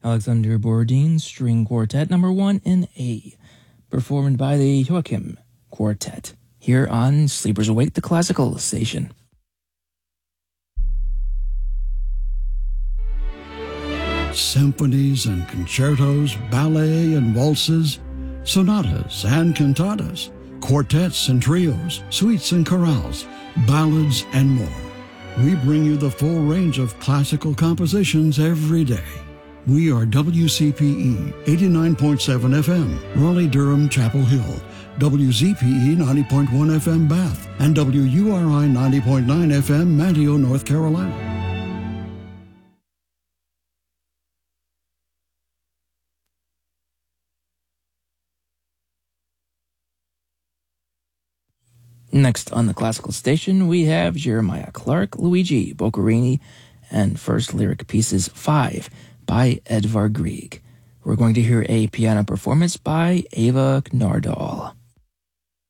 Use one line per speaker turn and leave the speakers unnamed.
Alexander Borodin String Quartet number 1 in A, performed by the Joachim Quartet, here on Sleepers Awake, the Classical Station.
Symphonies and concertos, ballet and waltzes, sonatas and cantatas, quartets and trios, suites and chorales, ballads and more. We bring you the full range of classical compositions every day. We are WCPE 89.7 FM, Raleigh-Durham, Chapel Hill, WZPE 90.1 FM, Bath, and WURI 90.9 FM, Manteo, North Carolina.
Next on the Classical Station, we have Jeremiah Clark, Luigi Boccherini, and First Lyric Pieces 5 by Edvard Grieg. We're going to hear a piano performance by Eva Knardal.